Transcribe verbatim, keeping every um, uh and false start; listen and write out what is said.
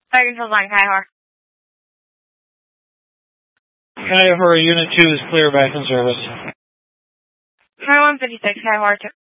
Fire control line, Kaihar. Kaihar, Unit two is clear back in service. twenty-one fifty-six, Kaihar.